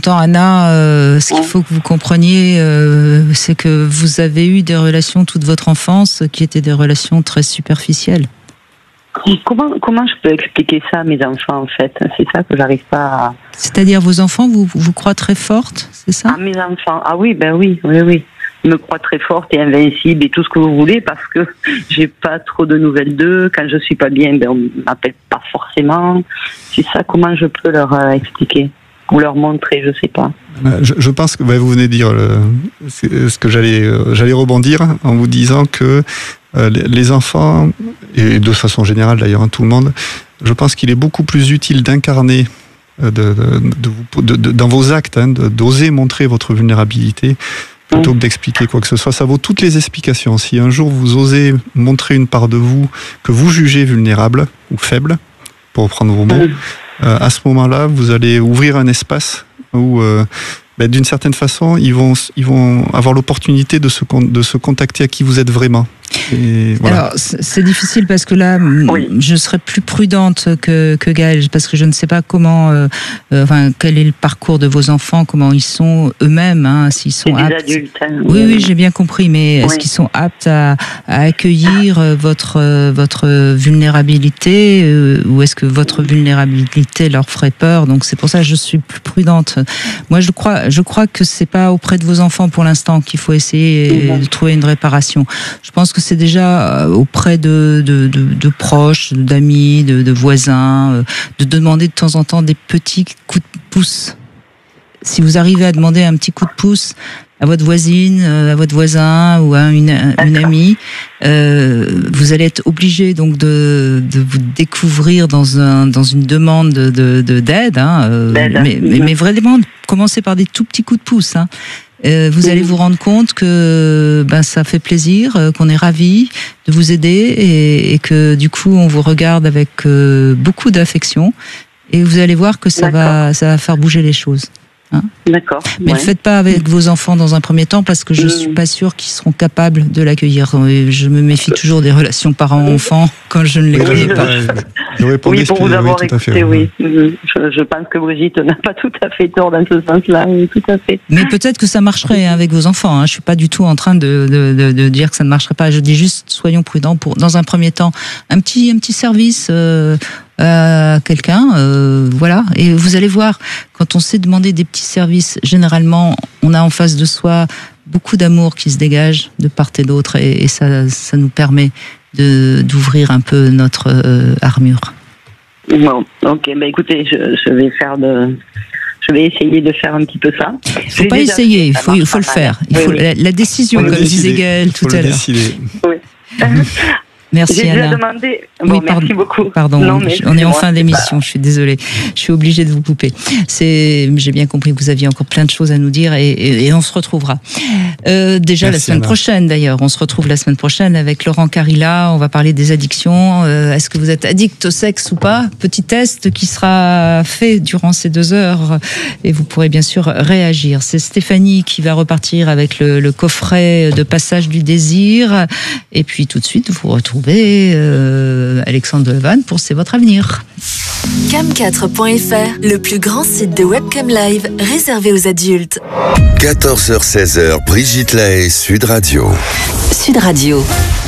même temps, Anna, ce qu'il faut que vous compreniez, c'est que vous avez eu des relations toute votre enfance qui étaient des relations très superficielles. Comment je peux expliquer ça à mes enfants, en fait? C'est ça que j'arrive pas à... C'est-à-dire, vos enfants vous croient très forte, c'est ça? Ah, mes enfants, ah oui, ben oui. Ils me croient très forte et invincible et tout ce que vous voulez, parce que j'ai pas trop de nouvelles d'eux. Quand je suis pas bien, ben on m'appelle pas forcément. C'est ça, comment je peux leur expliquer ou leur montrer, je sais pas. Je pense que vous venez de dire ce que j'allais rebondir en vous disant que les enfants, et de façon générale d'ailleurs, tout le monde, je pense qu'il est beaucoup plus utile d'incarner dans vos actes, d'oser montrer votre vulnérabilité plutôt que d'expliquer quoi que ce soit. Ça vaut toutes les explications. Si un jour vous osez montrer une part de vous que vous jugez vulnérable ou faible, pour reprendre vos mots, à ce moment-là, vous allez ouvrir un espace où, d'une certaine façon, ils vont avoir l'opportunité de se contacter à qui vous êtes vraiment. Et voilà. Alors, c'est difficile parce que là, je serais plus prudente que Gaëlle, parce que je ne sais pas comment, quel est le parcours de vos enfants, comment ils sont eux-mêmes, s'ils sont aptes. Des adultes. Oui, j'ai bien compris, mais est-ce qu'ils sont aptes à accueillir votre vulnérabilité, ou est-ce que votre vulnérabilité leur ferait peur? Donc c'est pour ça que je suis plus prudente. Moi, je crois que c'est pas auprès de vos enfants pour l'instant qu'il faut essayer de trouver une réparation. Je pense que c'est déjà auprès de proches, d'amis, de voisins, de demander de temps en temps des petits coups de pouce. Si vous arrivez à demander un petit coup de pouce à votre voisine, à votre voisin ou à une amie, vous allez être obligé donc de vous découvrir dans une demande d'aide, mais vraiment commencez par des tout petits coups de pouce. Vous allez vous rendre compte que ça fait plaisir, qu'on est ravis de vous aider et que du coup on vous regarde avec beaucoup d'affection, et vous allez voir que ça va faire bouger les choses. D'accord. Mais ne le faites pas avec vos enfants dans un premier temps, parce que je suis pas sûre qu'ils seront capables de l'accueillir. Je me méfie toujours des relations parents-enfants quand je ne les connais pas. Pour vous avoir écouté, Je pense que Brigitte n'a pas tout à fait tort dans ce sens-là. Oui, tout à fait. Mais peut-être que ça marcherait avec vos enfants. Je suis pas du tout en train de dire que ça ne marcherait pas. Je dis juste, soyons prudents pour, dans un premier temps, un petit service. Quelqu'un, et vous allez voir, quand on sait demander des petits services, généralement on a en face de soi beaucoup d'amour qui se dégage de part et d'autre, et ça nous permet d'ouvrir un peu notre armure. Bon, ok, écoutez, je vais essayer de faire un petit peu ça. Il ne faut pas essayer, il faut le faire. Il faut la décision, comme disait Gaëlle tout à l'heure. Oui. Merci Anna. Demandé... merci beaucoup. Pardon, on est en fin d'émission, je suis désolée. Je suis obligée de vous couper. J'ai bien compris que vous aviez encore plein de choses à nous dire, et on se retrouvera. Merci, la semaine prochaine d'ailleurs. On se retrouve la semaine prochaine avec Laurent Carilla. On va parler des addictions. Est-ce que vous êtes addict au sexe ou pas? Petit test qui sera fait durant ces 2 heures, et vous pourrez bien sûr réagir. C'est Stéphanie qui va repartir avec le coffret de Passage du désir. Et puis tout de suite, vous retrouvez Alexandre Delavanne pour C'est votre avenir. Cam4.fr, le plus grand site de webcam live réservé aux adultes. 14h-16h, Brigitte Lahaie, Sud Radio. Sud Radio.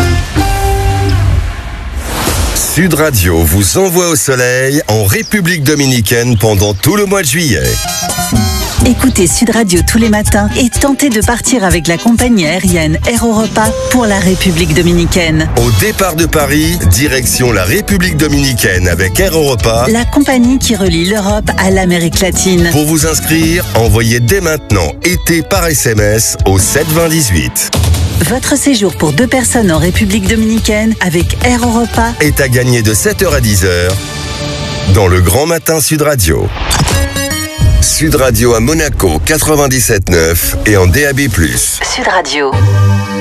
Sud Radio vous envoie au soleil en République dominicaine pendant tout le mois de juillet. Écoutez Sud Radio tous les matins et tentez de partir avec la compagnie aérienne Air Europa pour la République dominicaine. Au départ de Paris, direction la République dominicaine avec Air Europa, la compagnie qui relie l'Europe à l'Amérique latine. Pour vous inscrire, envoyez dès maintenant été par SMS au 72018. Votre séjour pour 2 personnes en République dominicaine avec Air Europa est à gagner de 7h à 10h dans le Grand Matin Sud Radio. Sud Radio à Monaco 97.9 et en DAB+. Sud Radio.